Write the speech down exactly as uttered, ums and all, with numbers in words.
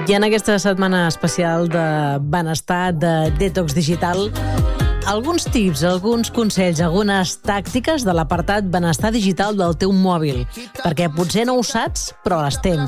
I en aquesta setmana especial de benestar, de detox digital, alguns tips, alguns consells, algunes tàctiques de l'apartat benestar digital del teu mòbil, perquè potser no ho saps, però les tens.